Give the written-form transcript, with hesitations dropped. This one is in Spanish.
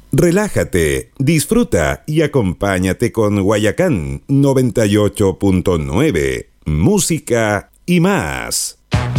Relájate, disfruta y acompáñate con Guayacán 98.9. Música y más.